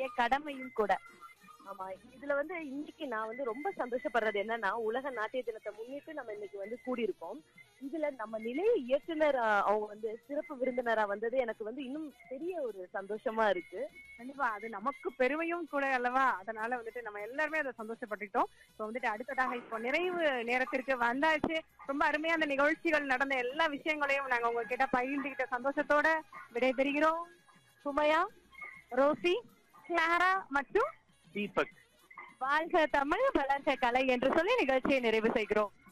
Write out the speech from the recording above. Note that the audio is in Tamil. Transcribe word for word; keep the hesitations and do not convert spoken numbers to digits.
நம்மளுடைய கடமையும் கூட. ஆமா, இதுல வந்து இன்னைக்கு நான் வந்து ரொம்ப சந்தோஷப்படுறது என்னன்னா, உலக நாட்டிய தினத்தை முன்னிட்டு நம்ம இன்னைக்கு வந்து கூடியிருக்கோம். இதுல நம்ம நிலைய இயக்குனர் அ அவங்க வந்து சிறப்பு விருந்தினரா வந்தது எனக்கு வந்து இன்னும் பெரிய ஒரு சந்தோஷமா இருக்கு. கண்டிப்பா அது நமக்கு பெருமையும் கூட அல்லவா? அதனால வந்துட்டு நம்ம எல்லாருமே அதை சந்தோஷப்பட்டுக்கிட்டோம். இப்போ வந்துட்டு அடுத்ததாக இப்போ நிறைவு நேரத்திற்கு வந்தாச்சு. ரொம்ப அருமையா அந்த நிகழ்ச்சிகள் நடந்த எல்லா விஷயங்களையும் நாங்க உங்ககிட்ட பகிர்ந்துகிட்ட சந்தோஷத்தோட விடைபெறுகிறோம். சுமையா, ரோசி, கிளாரா மற்றும் தீபக். வாழ்க தமிழ், வளர்க கலை என்று சொல்லி நிகழ்ச்சியை நிறைவு செய்கிறோம்.